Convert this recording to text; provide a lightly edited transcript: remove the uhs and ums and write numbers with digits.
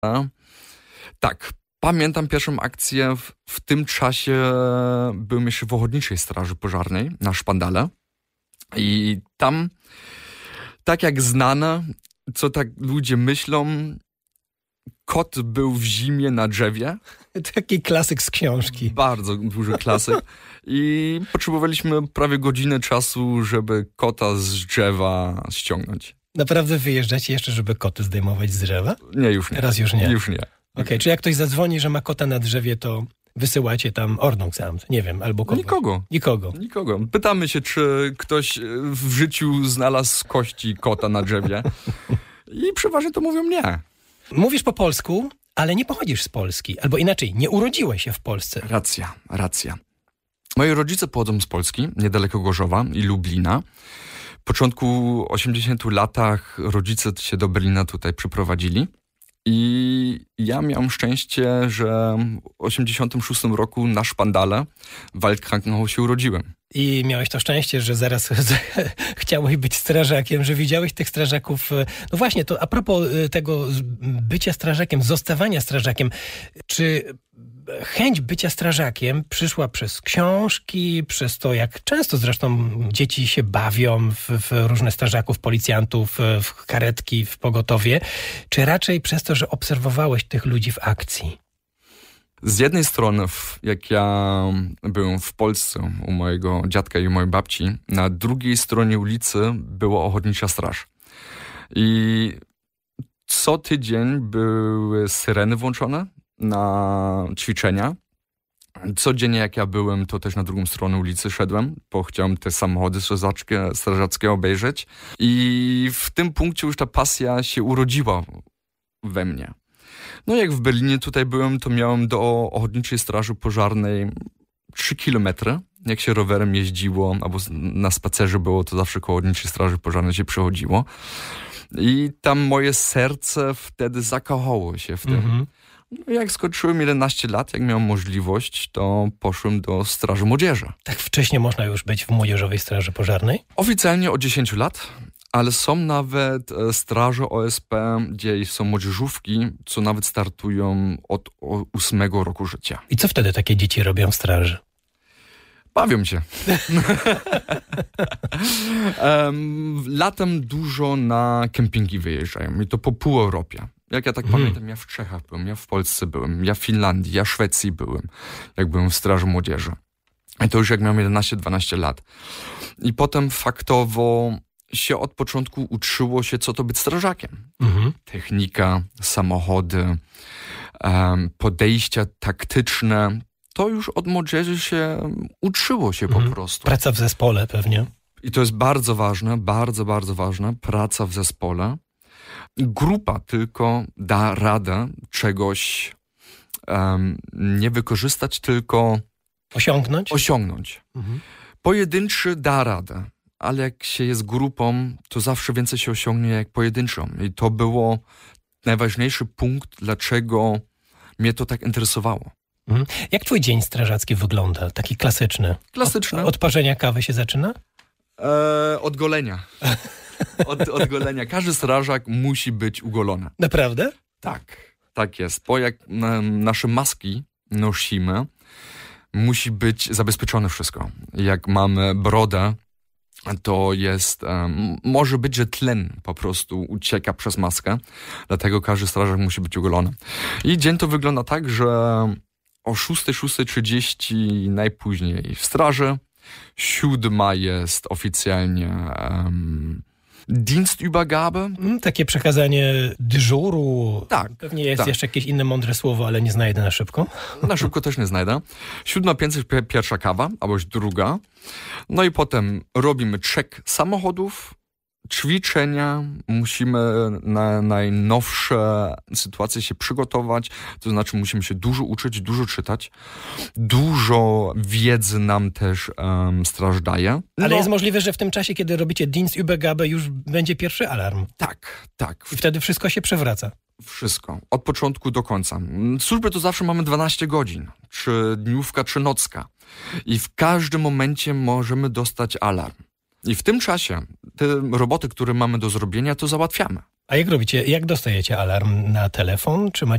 Tak, pamiętam pierwszą akcję. W tym czasie byłem jeszcze w Ochotniczej Straży Pożarnej na Szpandale. I tam, tak jak znane, co tak ludzie myślą, kot był w zimie na drzewie. Taki klasyk z książki. Bardzo duży klasyk. I potrzebowaliśmy prawie godzinę czasu, żeby kota z drzewa ściągnąć. Naprawdę wyjeżdżacie jeszcze, żeby koty zdejmować z drzewa? Nie, już nie. Teraz już nie. Już nie. Okej, czy jak ktoś zadzwoni, że ma kota na drzewie, to wysyłacie tam Ordnungsamt, nie wiem, albo kogoś? Nikogo. Pytamy się, czy ktoś w życiu znalazł kości kota na drzewie. I przeważnie to mówią nie. Mówisz po polsku, ale nie pochodzisz z Polski. Albo inaczej, nie urodziłeś się w Polsce. Racja. Moi rodzice pochodzą z Polski, niedaleko Gorzowa i Lublina. W początku 80 latach rodzice się do Berlina tutaj przyprowadzili. I ja miałem szczęście, że w 86 roku na Szpandale w Waldkrankenhaus się urodziłem. I miałeś to szczęście, że zaraz chciałeś być strażakiem, że widziałeś tych strażaków. No właśnie, to a propos tego bycia strażakiem, zostawania strażakiem, czy chęć bycia strażakiem przyszła przez książki, przez to, jak często zresztą dzieci się bawią w różne strażaków, policjantów, w karetki, w pogotowie, czy raczej przez to, że obserwowałeś tych ludzi w akcji? Z jednej strony, jak ja byłem w Polsce u mojego dziadka i mojej babci, na drugiej stronie ulicy była Ochotnicza Straż. I co tydzień były syreny włączone na ćwiczenia. Codziennie jak ja byłem, to też na drugą stronę ulicy szedłem, bo chciałem te samochody strażackie obejrzeć. I w tym punkcie już ta pasja się urodziła we mnie. No jak w Berlinie tutaj byłem, to miałem do Ochotniczej Straży Pożarnej 3 kilometry. Jak się rowerem jeździło, albo na spacerze było, to zawsze koło Ochotniczej Straży Pożarnej się przechodziło. I tam moje serce wtedy zakochało się w tym. No, jak skończyłem 11 lat, jak miałem możliwość, to poszłem do Straży Młodzieży. Tak wcześnie można już być w Młodzieżowej Straży Pożarnej? Oficjalnie od 10 lat. Ale są nawet straże OSP, gdzie są młodzieżówki, co nawet startują od 8 roku życia. I co wtedy takie dzieci robią w straży? Bawią się. Latem dużo na kempingi wyjeżdżają i to po pół Europie. Jak ja tak pamiętam, ja w Czechach byłem, ja w Polsce byłem, ja w Finlandii, ja w Szwecji byłem, jak byłem w Straży Młodzieży. I to już jak miałem 11-12 lat. I potem faktowo się od początku uczyło się, co to być strażakiem. Technika, samochody, podejścia taktyczne. To już od młodzieży się uczyło się po prostu. Praca w zespole pewnie. I to jest bardzo ważne, bardzo ważne. Praca w zespole. Grupa tylko da radę czegoś nie wykorzystać, tylko osiągnąć. Pojedynczy da radę. Ale jak się jest grupą, to zawsze więcej się osiągnie jak pojedynczą. I to było najważniejszy punkt, dlaczego mnie to tak interesowało. Jak twój dzień strażacki wygląda? Taki klasyczny. Od parzenia kawy się zaczyna? Od golenia. Od golenia. Każdy strażak musi być ugolony. Naprawdę? Tak jest. Bo jak nasze maski nosimy, musi być zabezpieczone wszystko. Jak mamy brodę, to jest, może być, że tlen po prostu ucieka przez maskę, dlatego każdy strażak musi być ugolony. I dzień to wygląda tak, że o 6:30 najpóźniej w straży, 7 jest oficjalnie Dienstübergabe. Takie przekazanie dyżuru. Tak. Pewnie jest jeszcze jakieś inne mądre słowo, ale nie znajdę na szybko. Na szybko też nie znajdę. 7:05 pierwsza kawa, albo druga. No i potem robimy check samochodów, ćwiczenia, musimy na najnowsze sytuacje się przygotować, to znaczy musimy się dużo uczyć, dużo czytać, dużo wiedzy nam też straż daje. Ale jest możliwe, że w tym czasie, kiedy robicie Dienstübergabe, już będzie pierwszy alarm. Tak. I wtedy wszystko się przewraca. Wszystko. Od początku do końca. Służby to zawsze mamy 12 godzin. Czy dniówka, czy nocka. I w każdym momencie możemy dostać alarm. I w tym czasie te roboty, które mamy do zrobienia, to załatwiamy. A jak robicie? Jak dostajecie alarm na telefon? Czy macie